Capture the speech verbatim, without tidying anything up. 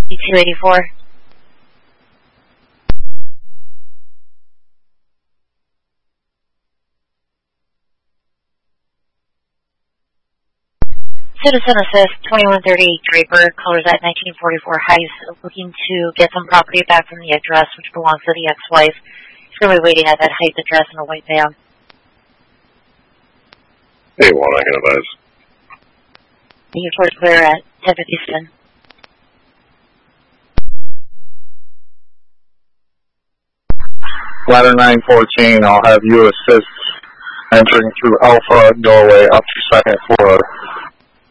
two eighty-four. Citizen Assist, twenty-one thirty Draper, colors at nineteen forty-four Heights, looking to get some property back from the address which belongs to the ex-wife. He's going to be waiting at that Heights address in a white van. Hey, one, I can advise. Thank you, towards clear at ten fifty-seven. Ladder nine fourteen, I'll have you assist entering through Alpha doorway up to second floor.